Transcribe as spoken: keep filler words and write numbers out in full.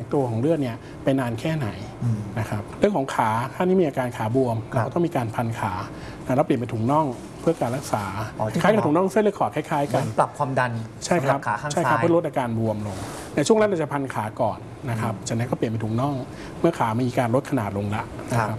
ตัวของเลือดเนี่ยไปนานแค่ไหนนะครับเรื่องของขาถ้านี่มีอาการขาบวมเราก็ต้องมีการพันขาแล้วเปลี่ยนเป็นถุงน่องเพื่อการรักษาคล้ายกับถุงน่องเส้นเลือดขอดคล้ายๆกันปรับความดันใช่ครับขาข้างซ้ายเพื่อลดอาการบวมลงในช่วงแรกเราจะพันขาก่อนนะครับจากนั้นก็เปลี่ยนเป็นถุงน่องเมื่อขามีการลดขนาดลงละนะครับ